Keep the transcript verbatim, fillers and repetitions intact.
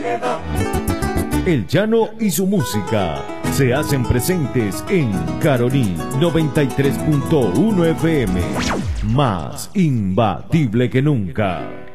El Llano y su música se hacen presentes en Caroní noventa y tres punto uno F M, más imbatible que nunca.